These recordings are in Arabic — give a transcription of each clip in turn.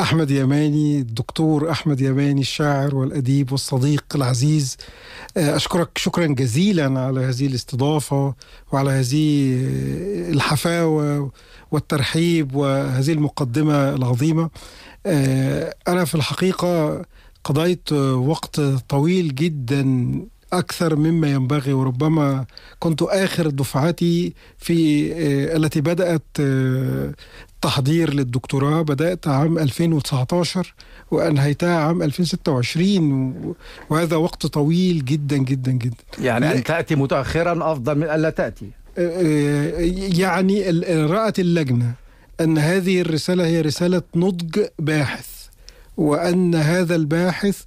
أحمد يماني، الدكتور أحمد يماني الشاعر والأديب والصديق العزيز. أشكرك شكرا جزيلا على هذه الاستضافة وعلى هذه الحفاوة والترحيب وهذه المقدمة العظيمة. أنا في الحقيقة قضيت وقت طويل جدا أكثر مما ينبغي، وربما كنت آخر دفعتي في التي بدأت تحضير للدكتوراه. بدأت عام 2019 وأنهيتها عام 2026، وهذا وقت طويل جدا جدا جدا. يعني أن تأتي متأخرا أفضل من ألا تأتي. يعني رأت اللجنة أن هذه الرسالة هي رسالة نضج باحث، وأن هذا الباحث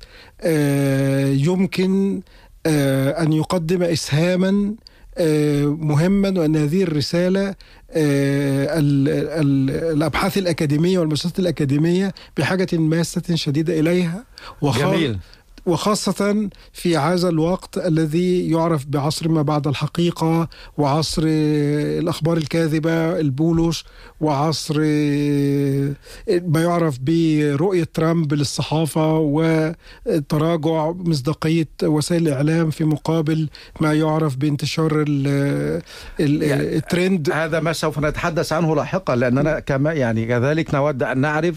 يمكن أن يقدم إسهاما مهما، وأن هذه الرسالة الأبحاث الأكاديمية والمؤسسات الأكاديمية بحاجة ماسة شديدة إليها، جميل. وخاصة في هذا الوقت الذي يعرف بعصر ما بعد الحقيقة، وعصر الأخبار الكاذبة البولوش، وعصر ما يعرف برؤية ترامب للصحافة وتراجع مصداقية وسائل الإعلام في مقابل ما يعرف بانتشار الترند. هذا ما سوف نتحدث عنه لاحقا، لأننا كذلك نود أن نعرف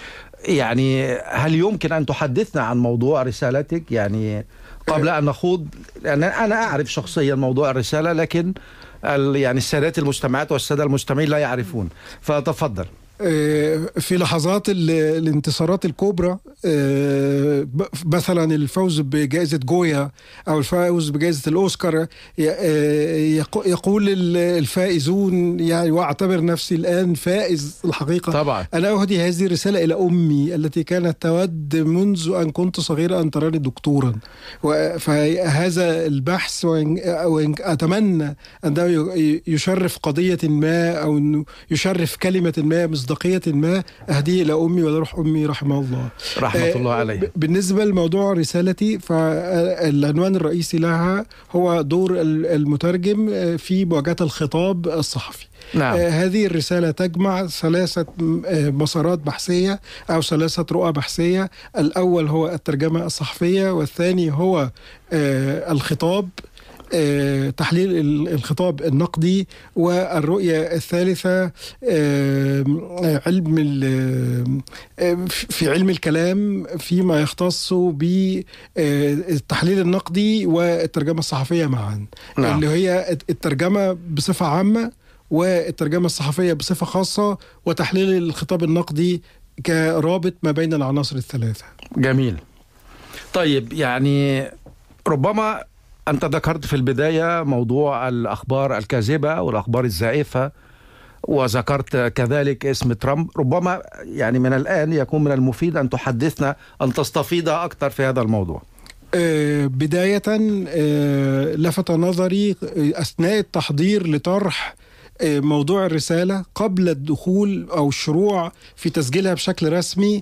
هل يمكن أن تحدثنا عن موضوع رسالتك قبل أن نخوض، لأن أنا أعرف شخصيا موضوع الرسالة، لكن السادات المجتمعات والسادة المجتمعين لا يعرفون، فتفضل. في لحظات الانتصارات الكبرى، مثلا الفوز بجائزة جويا أو الفوز بجائزة الأوسكار، يقول الفائزون وأعتبر نفسي الآن فائز الحقيقة. طبعا أنا أهدي هذه الرسالة إلى أمي التي كانت تود منذ أن كنت صغيرا أن تراني دكتورا. فهذا البحث، وإن أتمنى أنه يشرف قضية ما أو أنه يشرف كلمة ما، مصداقية ما، أهديه إلى أمي وروح أمي رحمه الله رحمة الله عليه. بالنسبة لموضوع رسالتي، فالعنوان الرئيسي لها هو دور المترجم في مواجهة الخطاب الصحفي. نعم. هذه الرسالة تجمع 3 مسارات بحثية أو 3 رؤى بحثية. الأول هو الترجمة الصحفية، والثاني هو الخطاب، تحليل الخطاب النقدي، والرؤية الثالثة في علم الكلام فيما يختص بالتحليل النقدي والترجمة الصحفية معا. نعم. اللي هي الترجمة بصفة عامة، والترجمة الصحفية بصفة خاصة، وتحليل الخطاب النقدي كرابط ما بين العناصر الثلاثة. جميل. طيب، ربما أنت ذكرت في البداية موضوع الأخبار الكاذبة والأخبار الزائفة، وذكرت كذلك اسم ترامب. ربما من الآن يكون من المفيد أن تحدثنا، أن تستفيض أكثر في هذا الموضوع. بداية لفت نظري أثناء التحضير لطرح موضوع الرسالة قبل الدخول أو الشروع في تسجيلها بشكل رسمي،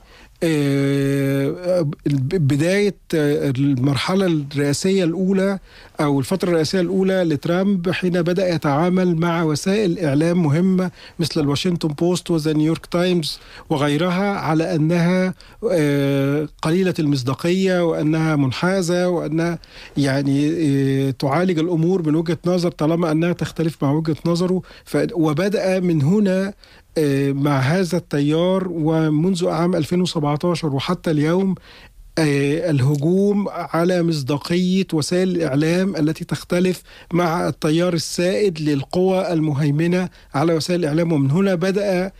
بداية المرحلة الرئاسية الأولى أو الفترة الرئاسية الأولى لترامب، حين بدأ يتعامل مع وسائل إعلام مهمة مثل الواشنطن بوست وذا نيويورك تايمز وغيرها على أنها قليلة المصداقية، وأنها منحازة، وأنها تعالج الأمور من وجهة نظر طالما أنها تختلف مع وجهة نظره. وبدأ من هنا مع هذا التيار، ومنذ عام 2017 وحتى اليوم الهجوم على مصداقية وسائل الإعلام التي تختلف مع التيار السائد للقوى المهيمنة على وسائل الإعلام. ومن هنا بدأ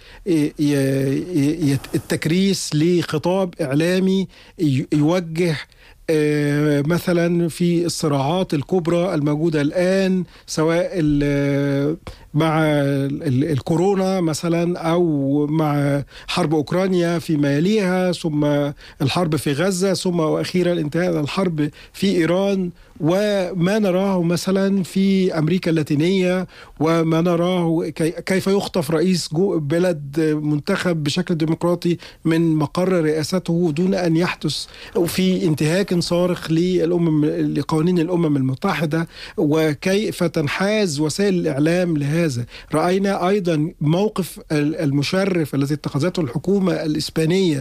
التكريس لخطاب إعلامي يوجه مثلا في الصراعات الكبرى الموجودة الآن، سواء مع الكورونا مثلا، أو مع حرب أوكرانيا فيما يليها، ثم الحرب في غزة، ثم وأخيرا انتهاء الحرب في إيران، وما نراه مثلا في أمريكا اللاتينية، وما نراه كيف يخطف رئيس بلد منتخب بشكل ديمقراطي من مقر رئاسته دون أن يحدث في انتهاك صارخ لقوانين الأمم المتحدة، وكيف تنحاز وسائل الإعلام لهذا. رأينا أيضا موقف المشرف الذي اتخذته الحكومة الإسبانية